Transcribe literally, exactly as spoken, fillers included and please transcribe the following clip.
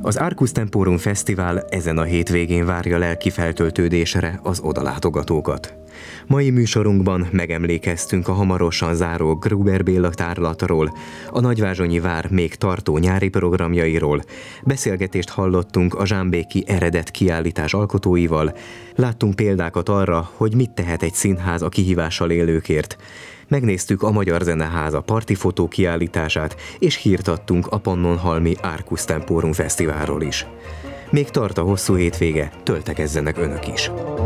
Az Arcus Temporum Fesztivál ezen a hétvégén várja lelki feltöltődésre az odalátogatókat. Mai műsorunkban megemlékeztünk a hamarosan záró Gruber Béla tárlatról, a Nagyvázsonyi Vár még tartó nyári programjairól, beszélgetést hallottunk a Zsámbéki Eredet kiállítás alkotóival, láttunk példákat arra, hogy mit tehet egy színház a kihívással élőkért, megnéztük a Magyar Zeneháza partifotó kiállítását, és hírt adtunk a Pannonhalmi Arcus Temporum Fesztiválról is. Még tart a hosszú hétvége, töltekezzenek önök is!